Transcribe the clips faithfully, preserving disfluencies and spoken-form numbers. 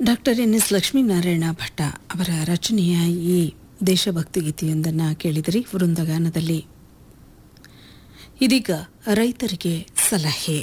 Doctor N S Lakshminarayana Bhatta ಅವರ ರಚನೆಯ ಈ ದೇಶಭಕ್ತಿ ಗೀತೆಯೊಂದನ್ನು ಕೇಳಿದಿರಿ ವೃಂದಗಾನದಲ್ಲಿ. ಇದೀಗ ರೈತರಿಗೆ ಸಲಹೆ.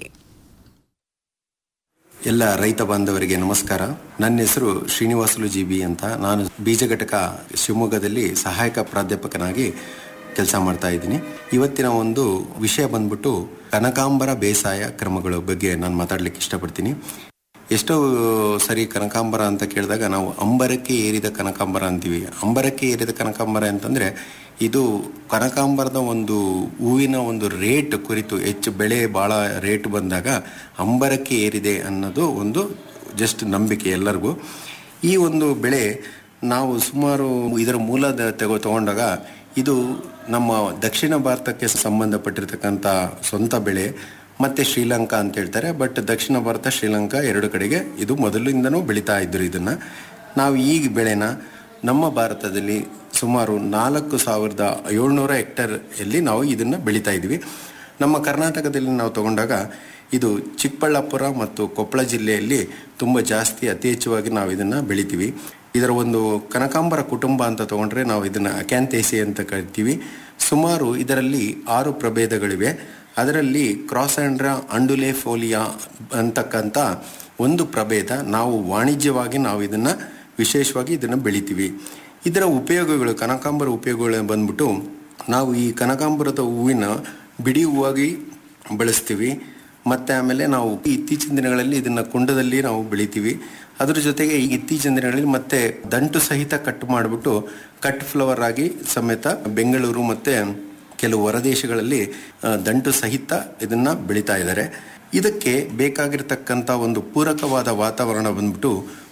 ಎಲ್ಲ ರೈತ ಬಾಂಧವರಿಗೆ ನಮಸ್ಕಾರ. ನನ್ನ ಹೆಸರು ಶ್ರೀನಿವಾಸುಲು ಜಿ ಬಿ ಅಂತ. ನಾನು ಬೀಜ ಘಟಕ ಶಿವಮೊಗ್ಗದಲ್ಲಿ ಸಹಾಯಕ ಪ್ರಾಧ್ಯಾಪಕನಾಗಿ ಕೆಲಸ ಮಾಡ್ತಾ ಇದ್ದೀನಿ. ಇವತ್ತಿನ ಒಂದು ವಿಷಯ ಬಂದ್ಬಿಟ್ಟು ಕನಕಾಂಬರ ಬೇಸಾಯ ಕ್ರಮಗಳ ಬಗ್ಗೆ ನಾನು ಮಾತಾಡ್ಲಿಕ್ಕೆ ಇಷ್ಟಪಡ್ತೀನಿ. ಎಷ್ಟೋ ಸರಿ ಕನಕಾಂಬರ ಅಂತ ಕೇಳಿದಾಗ ನಾವು ಅಂಬರಕ್ಕೆ ಏರಿದ ಕನಕಾಂಬರ ಅಂತೀವಿ. ಅಂಬರಕ್ಕೆ ಏರಿದ ಕನಕಾಂಬರ ಅಂತಂದರೆ ಇದು ಕನಕಾಂಬರದ ಒಂದು ಹೂವಿನ ಒಂದು ರೇಟ್ ಕುರಿತು ಹೆಚ್ಚು ಬೆಳೆ ಭಾಳ ರೇಟ್ ಬಂದಾಗ ಅಂಬರಕ್ಕೆ ಏರಿದೆ ಅನ್ನೋದು ಒಂದು ಜಸ್ಟ್ ನಂಬಿಕೆ ಎಲ್ಲರಿಗೂ. ಈ ಒಂದು ಬೆಳೆ ನಾವು ಸುಮಾರು ಇದರ ಮೂಲದ ತೆಗೋ ತಗೊಂಡಾಗ ಇದು ನಮ್ಮ ದಕ್ಷಿಣ ಭಾರತಕ್ಕೆ ಸಂಬಂಧಪಟ್ಟಿರ್ತಕ್ಕಂಥ ಸ್ವಂತ ಬೆಳೆ. ಮತ್ತು ಶ್ರೀಲಂಕಾ ಅಂತ ಹೇಳ್ತಾರೆ. ಬಟ್ ದಕ್ಷಿಣ ಭಾರತ ಶ್ರೀಲಂಕಾ ಎರಡು ಕಡೆಗೆ ಇದು ಮೊದಲಿಂದನೂ ಬೆಳೀತಾ ಇದ್ದರು. ಇದನ್ನು ನಾವು ಈ ಬೆಳೆನ ನಮ್ಮ ಭಾರತದಲ್ಲಿ ಸುಮಾರು ನಾಲ್ಕು ಸಾವಿರದ ಏಳ್ನೂರ ಹೆಕ್ಟೇರಲ್ಲಿ ನಾವು ಇದನ್ನು ಬೆಳೀತಾ ಇದ್ವಿ. ನಮ್ಮ ಕರ್ನಾಟಕದಲ್ಲಿ ನಾವು ತಗೊಂಡಾಗ ಇದು ಚಿಕ್ಕಬಳ್ಳಾಪುರ ಮತ್ತು ಕೊಪ್ಪಳ ಜಿಲ್ಲೆಯಲ್ಲಿ ತುಂಬ ಜಾಸ್ತಿ ಅತಿ ಹೆಚ್ಚುವಾಗಿ ನಾವು ಇದನ್ನು ಬೆಳಿತೀವಿ. ಇದರ ಒಂದು ಕನಕಾಂಬರ ಕುಟುಂಬ ಅಂತ ತೊಗೊಂಡ್ರೆ ನಾವು ಇದನ್ನು ಅಕ್ಯಾಂಥೇಸಿ ಅಂತ ಕರಿತೀವಿ. ಸುಮಾರು ಇದರಲ್ಲಿ ಆರು ಪ್ರಭೇದಗಳಿವೆ. ಅದರಲ್ಲಿ ಕ್ರಾಸ್ಯಾಂಡ್ರಾ ಅಂಡುಲೆಫೋಲಿಯಾ ಅಂತಕ್ಕಂಥ ಒಂದು ಪ್ರಭೇದ ನಾವು ವಾಣಿಜ್ಯವಾಗಿ ನಾವು ಇದನ್ನು ವಿಶೇಷವಾಗಿ ಇದನ್ನು ಬೆಳಿತೀವಿ. ಇದರ ಉಪಯೋಗಗಳು, ಕನಕಾಂಬರ ಉಪಯೋಗಗಳು ಬಂದ್ಬಿಟ್ಟು ನಾವು ಈ ಕನಕಾಂಬರದ ಹೂವಿನ ಬಿಡಿ ಹೂವಾಗಿ ಬಳಸ್ತೀವಿ. ಮತ್ತು ಆಮೇಲೆ ನಾವು ಇತ್ತೀಚಿನ ದಿನಗಳಲ್ಲಿ ಇದನ್ನು ಕುಂಡದಲ್ಲಿ ನಾವು ಬೆಳಿತೀವಿ. ಅದ್ರ ಜೊತೆಗೆ ಈ ಇತ್ತೀಚಿನ ದಿನಗಳಲ್ಲಿ ಮತ್ತೆ ದಂಟು ಸಹಿತ ಕಟ್ ಮಾಡಿಬಿಟ್ಟು ಕಟ್ ಫ್ಲವರ್ ಆಗಿ ಸಮೇತ ಬೆಂಗಳೂರು ಮತ್ತು ಕೆಲವು ಹೊರದೇಶಗಳಲ್ಲಿ ದಂಟು ಸಹಿತ ಇದನ್ನು ಬೆಳೀತಾ ಇದ್ದಾರೆ. ಇದಕ್ಕೆ ಬೇಕಾಗಿರ್ತಕ್ಕಂಥ ಒಂದು ಪೂರಕವಾದ ವಾತಾವರಣ ಬಂದ್ಬಿಟ್ಟು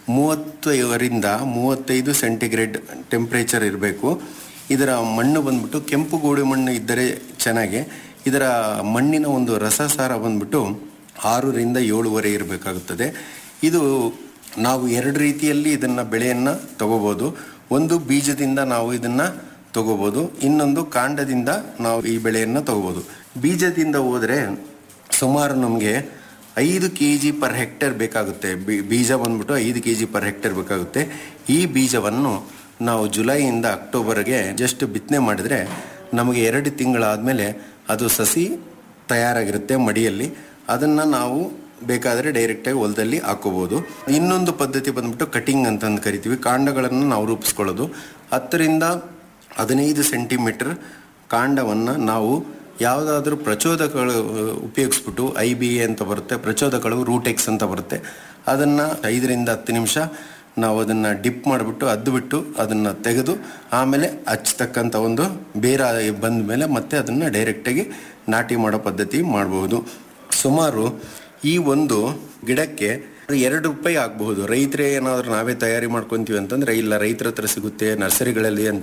ಮೂವತ್ತರಿಂದ ಮೂವತ್ತೈದು ಸೆಂಟಿಗ್ರೇಡ್ ಟೆಂಪ್ರೇಚರ್ ಇರಬೇಕು. ಇದರ ಮಣ್ಣು ಬಂದ್ಬಿಟ್ಟು ಕೆಂಪು ಗೋಡು ಮಣ್ಣು ಇದ್ದರೆ ಚೆನ್ನಾಗಿ. ಇದರ ಮಣ್ಣಿನ ಒಂದು ರಸಸಾರ ಬಂದ್ಬಿಟ್ಟು ಆರರಿಂದ ಏಳುವರೆ ಇರಬೇಕಾಗುತ್ತದೆ. ಇದು ನಾವು ಎರಡು ರೀತಿಯಲ್ಲಿ ಇದನ್ನು ಬೆಳೆಯನ್ನು ತಗೋಬೋದು. ಒಂದು ಬೀಜದಿಂದ ನಾವು ಇದನ್ನು ತಗೋಬೋದು, ಇನ್ನೊಂದು ಕಾಂಡದಿಂದ ನಾವು ಈ ಬೆಳೆಯನ್ನು ತಗೋಬೋದು. ಬೀಜದಿಂದ ಹೋದರೆ ಸುಮಾರು ನಮಗೆ ಐದು ಕೆ ಜಿ ಪರ್ ಹೆಕ್ಟೇರ್ ಬೇಕಾಗುತ್ತೆ. ಬೀಜ ಬಂದ್ಬಿಟ್ಟು ಐದು ಕೆ ಜಿ ಪರ್ ಹೆಕ್ಟೇರ್ ಬೇಕಾಗುತ್ತೆ. ಈ ಬೀಜವನ್ನು ನಾವು ಜುಲೈಯಿಂದ ಅಕ್ಟೋಬರ್ಗೆ ಜಸ್ಟ್ ಬಿತ್ತನೆ ಮಾಡಿದರೆ ನಮಗೆ ಎರಡು ತಿಂಗಳಾದಮೇಲೆ ಅದು ಸಸಿ ತಯಾರಾಗಿರುತ್ತೆ ಮಡಿಯಲ್ಲಿ. ಅದನ್ನು ನಾವು ಬೇಕಾದರೆ ಡೈರೆಕ್ಟಾಗಿ ಹೊಲದಲ್ಲಿ ಹಾಕೋಬೋದು. ಇನ್ನೊಂದು ಪದ್ಧತಿ ಬಂದ್ಬಿಟ್ಟು ಕಟಿಂಗ್ ಅಂತಂದು ಕರಿತೀವಿ. ಕಾಂಡಗಳನ್ನು ನಾವು ರೂಪಿಸ್ಕೊಳ್ಳೋದು. ಹತ್ತರಿಂದ ಹದಿನೈದು ಸೆಂಟಿಮೀಟರ್ ಕಾಂಡವನ್ನು ನಾವು ಯಾವುದಾದ್ರೂ ಪ್ರಚೋದಕಗಳು ಉಪಯೋಗಿಸ್ಬಿಟ್ಟು, ಐ ಬಿ ಎ ಅಂತ ಬರುತ್ತೆ, ಪ್ರಚೋದಕಗಳು ರೂಟೆಕ್ಸ್ ಅಂತ ಬರುತ್ತೆ, ಅದನ್ನು ಐದರಿಂದ ಹತ್ತು ನಿಮಿಷ ನಾವು ಅದನ್ನು ಡಿಪ್ ಮಾಡಿಬಿಟ್ಟು ಅದ್ದುಬಿಟ್ಟು ಅದನ್ನು ತೆಗೆದು ಆಮೇಲೆ ಹಚ್ಚತಕ್ಕಂಥ ಒಂದು ಬೇರೆ ಬಂದ ಮೇಲೆ ಮತ್ತೆ ಅದನ್ನು ಡೈರೆಕ್ಟಾಗಿ ನಾಟಿ ಮಾಡೋ ಪದ್ಧತಿ ಮಾಡ್ಬೋದು. ಸುಮಾರು ಈ ಒಂದು ಗಿಡಕ್ಕೆ ಎರಡು ರೂಪಾಯಿ ಆಗಬಹುದು. ರೈತರೇ ಏನಾದರೂ ನಾವೇ ತಯಾರಿ ಮಾಡ್ಕೊತೀವಿ ಅಂತಂದರೆ ಇಲ್ಲ, ರೈತರ ಹತ್ರ ಸಿಗುತ್ತೆ ನರ್ಸರಿಗಳಲ್ಲಿ ಅಂತ